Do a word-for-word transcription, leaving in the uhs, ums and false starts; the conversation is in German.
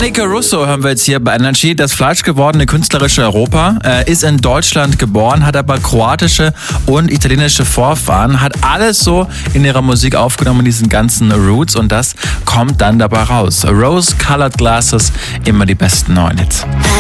Sonny Caruso hören wir jetzt hier bei Energy. Das fleischgewordene künstlerische Europa äh, ist in Deutschland geboren, hat aber kroatische und italienische Vorfahren, hat alles so in ihrer Musik aufgenommen, diesen ganzen Roots, und das kommt dann dabei raus. Rose-Colored Glasses, immer die besten neuen Hits.